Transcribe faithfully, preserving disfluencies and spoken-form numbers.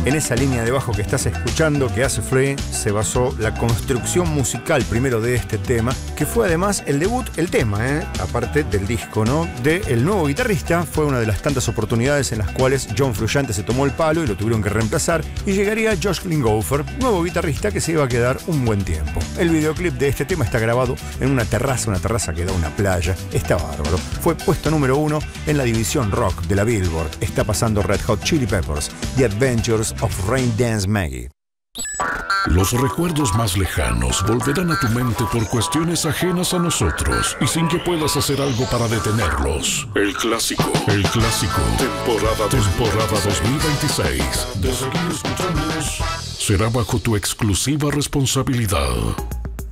En esa línea de bajo que estás escuchando, que hace Flea, se basó la construcción musical primero de este tema, que fue además el debut, el tema, ¿eh? aparte del disco, ¿no? De el nuevo guitarrista. Fue una de las tantas oportunidades en las cuales John Frusciante se tomó el palo y lo tuvieron que reemplazar, y llegaría Josh Klinghoffer, nuevo guitarrista que se iba a quedar un buen tiempo. El videoclip de este tema está grabado en una terraza, una terraza que da a una playa. Está bárbaro. Fue puesto número uno en la división rock de la Billboard. Está pasando Red Hot Chili Peppers, The Adventures of Rain Dance Maggie. Los recuerdos más lejanos volverán a tu mente por cuestiones ajenas a nosotros y sin que puedas hacer algo para detenerlos. El clásico, el clásico, temporada, temporada dos mil veintiséis. De seguir escuchándonos, será bajo tu exclusiva responsabilidad.